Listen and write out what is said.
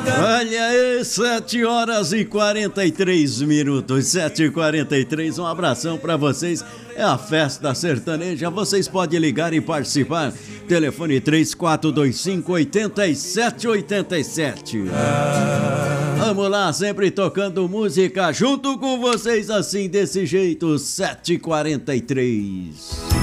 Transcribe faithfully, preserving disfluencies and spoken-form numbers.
Olha aí, sete horas e quarenta e três minutos, sete e quarenta e três, um abração pra vocês, é a festa sertaneja, vocês podem ligar e participar, telefone três quatro dois cinco, oito sete oito sete. Vamos lá, sempre tocando música junto com vocês assim, desse jeito, sete e quarenta e três.